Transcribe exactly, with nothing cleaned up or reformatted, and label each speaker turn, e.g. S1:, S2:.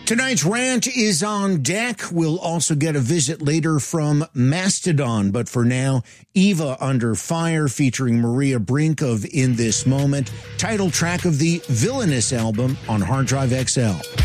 S1: Tonight's rant is on deck. We'll also get a visit later from Mastodon. But for now, Eva Under Fire featuring Maria Brink of In This Moment, title track of the Villainous album on Hard Drive X L.